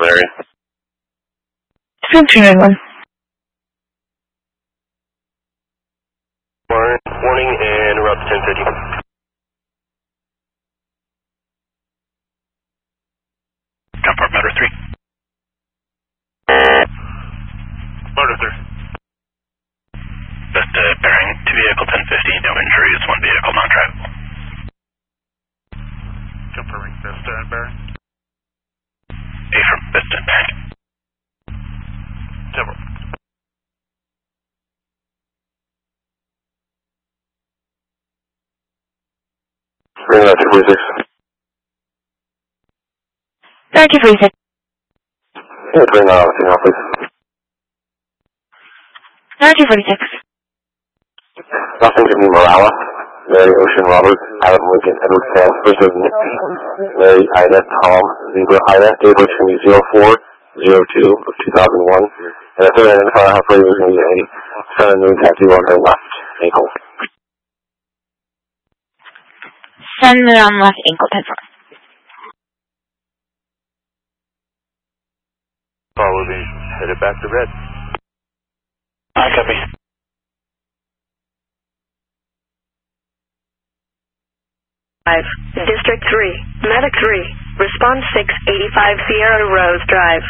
Larry. Century England. Warning and we're up to 1050. Jump up, motor 3. Motor 3. Best bearing to vehicle 1050, no injuries, one vehicle non-drivable. Jumper ring Vista and bearing. A from Vista and bearing. Jumper. Bring that to 46. 3046. Yeah, bring that out, please. 3046. Nothing to me, Morala. Mary Ocean Robert, Adam Lincoln, Edward Sam, versus Mary Ida Tom, Zebra Ida, David Chimney 0402 of 2001. And if they're identified, how far was going to be a sun and moon tattoo on her left ankle. Sun moon on left ankle, 10-4. Follow me, headed back to red. I copy. District 3, Medic 3, Response 6, 85 Sierra Rose Drive.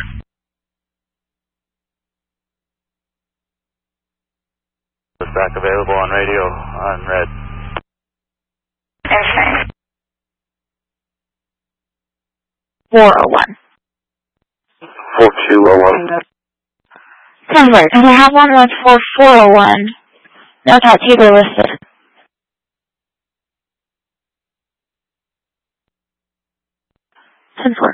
Back available on radio on red. Airframe. 401. 4201. 10-4. And I have one that's for 401. No tattoo listed. Ten-4.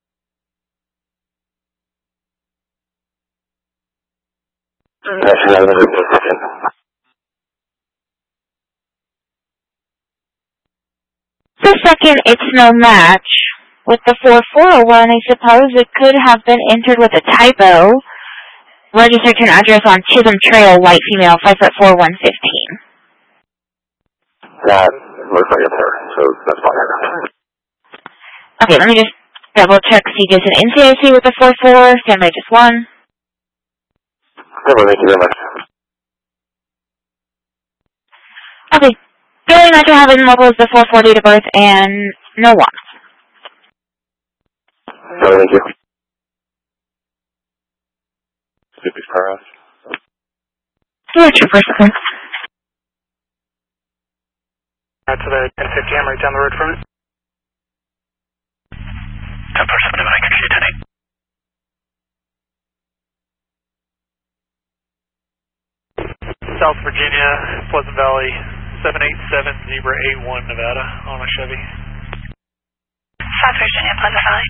The second, it's no match. With the 4401, I suppose it could have been entered with a typo. Registered to an address on Chisholm Trail, white female, 5'4", 115. That looks like it's her, so that's fine. Okay, let me just double check. See, there's an NCIC with the 44. Standby just 1. Thank you very much. Okay. The only match I have in mobile is the 44 date of birth and no walks. Thank you. Super Star House. Yeah, trooper, second. Out to the 1050, I'm right down the road from it. 1047, I can see 10-8. South Virginia, Pleasant Valley, 787 Zebra 81 Nevada on a Chevy. South Virginia, Pleasant Valley.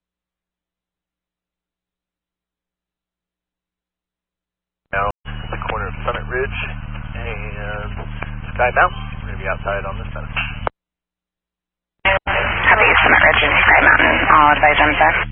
Now, the corner of Summit Ridge and Sky Mountain. We're going to be outside on this side. Copy Summit Ridge and Sky Mountain. All advise on that.